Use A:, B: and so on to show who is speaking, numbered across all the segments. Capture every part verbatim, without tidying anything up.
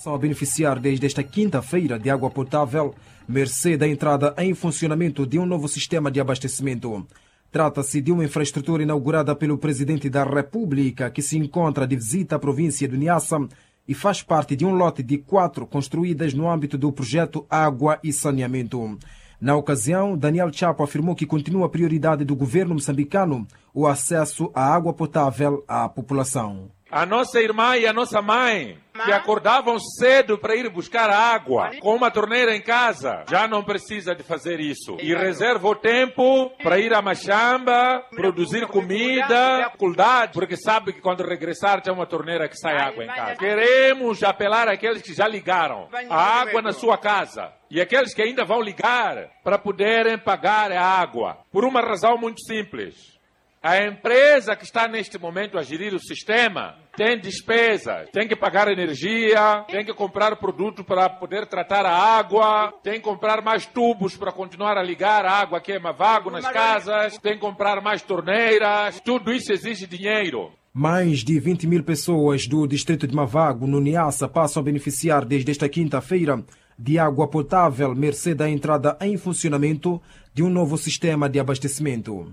A: São a beneficiar desde esta quinta-feira de água potável, mercê da entrada em funcionamento de um novo sistema de abastecimento. Trata-se de uma infraestrutura inaugurada pelo Presidente da República, que se encontra de visita à província do Niassa e faz parte de um lote de quatro construídas no âmbito do projeto Água e Saneamento. Na ocasião, Daniel Chapo afirmou que continua a prioridade do governo moçambicano o acesso à água potável à população.
B: A nossa irmã e a nossa mãe, que acordavam cedo para ir buscar água com uma torneira em casa, já não precisa de fazer isso. E reserva o tempo para ir à machamba, produzir comida, faculdade, porque sabe que quando regressar tem uma torneira que sai água em casa. Queremos apelar àqueles que já ligaram a água na sua casa e aqueles que ainda vão ligar para poderem pagar a água, por uma razão muito simples. A empresa que está neste momento a gerir o sistema tem despesas, tem que pagar energia, tem que comprar produto para poder tratar a água, tem que comprar mais tubos para continuar a ligar a água que é vago nas casas, tem que comprar mais torneiras, tudo isso exige dinheiro.
A: Mais de vinte mil pessoas do distrito de Mavago, no Niassa, passam a beneficiar desde esta quinta-feira de água potável, mercê da entrada em funcionamento de um novo sistema de abastecimento.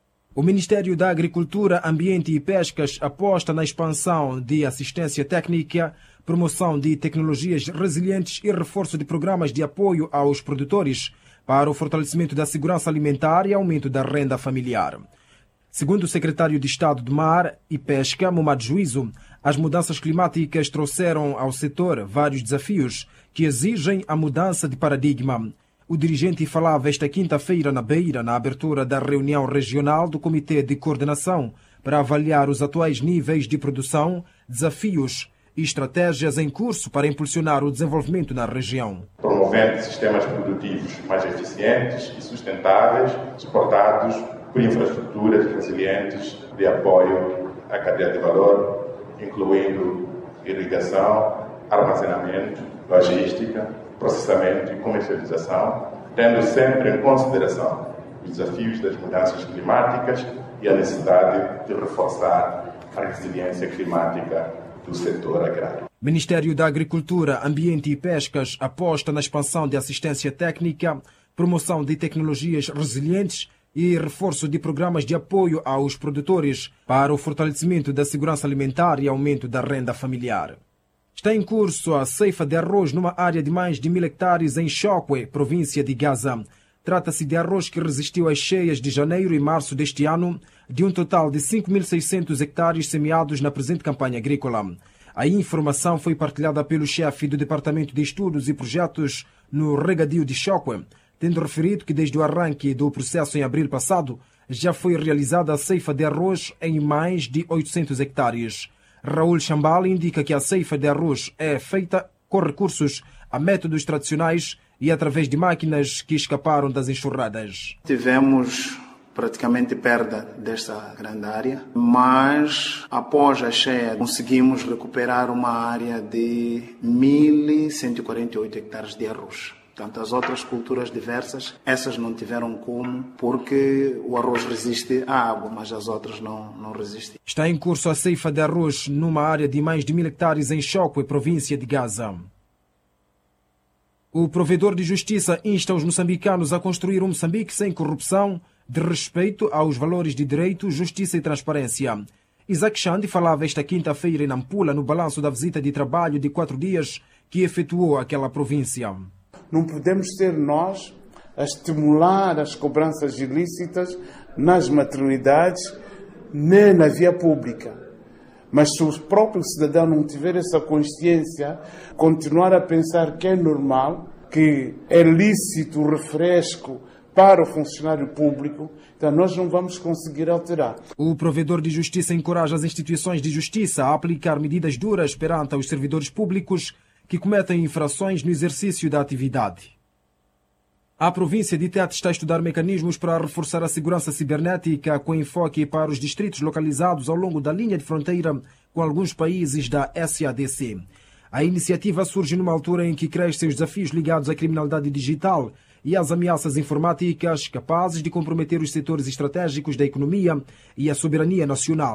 A: O Ministério da Agricultura, Ambiente e Pescas aposta na expansão de assistência técnica, promoção de tecnologias resilientes e reforço de programas de apoio aos produtores para o fortalecimento da segurança alimentar e aumento da renda familiar. Segundo o secretário de Estado do Mar e Pesca, Momad Juízo, as mudanças climáticas trouxeram ao setor vários desafios que exigem a mudança de paradigma. O dirigente falava esta quinta-feira na Beira, na abertura da reunião regional do Comitê de Coordenação para avaliar os atuais níveis de produção, desafios e estratégias em curso para impulsionar o desenvolvimento na região.
C: Promovendo sistemas produtivos mais eficientes e sustentáveis, suportados por infraestruturas resilientes de apoio à cadeia de valor, incluindo irrigação, armazenamento, logística, processamento e comercialização, tendo sempre em consideração os desafios das mudanças climáticas e a necessidade de reforçar a resiliência climática do setor agrário.
A: O Ministério da Agricultura, Ambiente e Pescas aposta na expansão de assistência técnica, promoção de tecnologias resilientes e reforço de programas de apoio aos produtores para o fortalecimento da segurança alimentar e aumento da renda familiar. Está em curso a ceifa de arroz numa área de mais de mil hectares em Chokwe, província de Gaza. Trata-se de arroz que resistiu às cheias de janeiro e março deste ano, de um total de cinco mil e seiscentos hectares semeados na presente campanha agrícola. A informação foi partilhada pelo chefe do Departamento de Estudos e Projetos no Regadio de Chokwe, tendo referido que desde o arranque do processo em abril passado já foi realizada a ceifa de arroz em mais de oitocentos hectares. Raul Chambal indica que a ceifa de arroz é feita com recursos a métodos tradicionais e através de máquinas que escaparam das enxurradas.
D: Tivemos praticamente perda desta grande área, mas após a cheia conseguimos recuperar uma área de mil cento e quarenta e oito hectares de arroz. Portanto, as outras culturas diversas, essas não tiveram como, porque o arroz resiste à água, mas as outras não, não resistem.
A: Está em curso a ceifa de arroz numa área de mais de mil hectares em Chokwe, província de Gaza. O provedor de justiça insta os moçambicanos a construir um Moçambique sem corrupção, de respeito aos valores de direito, justiça e transparência. Isaac Xande falava esta quinta-feira em Nampula no balanço da visita de trabalho de quatro dias que efetuou aquela província.
E: Não podemos ser nós a estimular as cobranças ilícitas nas maternidades nem na via pública. Mas se o próprio cidadão não tiver essa consciência, continuar a pensar que é normal, que é lícito o refresco para o funcionário público, então nós não vamos conseguir alterar.
A: O provedor de justiça encoraja as instituições de justiça a aplicar medidas duras perante os servidores públicos que cometem infrações no exercício da atividade. A província de Tete está a estudar mecanismos para reforçar a segurança cibernética com enfoque para os distritos localizados ao longo da linha de fronteira com alguns países da S A D C. A iniciativa surge numa altura em que crescem os desafios ligados à criminalidade digital e às ameaças informáticas capazes de comprometer os setores estratégicos da economia e a soberania nacional.